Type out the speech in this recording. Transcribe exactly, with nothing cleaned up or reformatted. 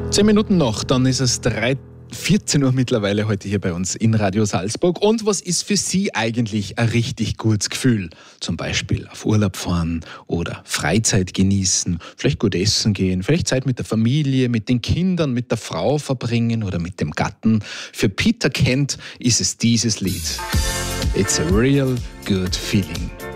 Zehn Minuten noch, dann ist es drei, vierzehn Uhr mittlerweile heute hier bei uns in Radio Salzburg. Und was ist für Sie eigentlich ein richtig gutes Gefühl? Zum Beispiel auf Urlaub fahren oder Freizeit genießen, vielleicht gut essen gehen, vielleicht Zeit mit der Familie, mit den Kindern, mit der Frau verbringen oder mit dem Gatten. Für Peter Kent ist es dieses Lied. It's a real good feeling.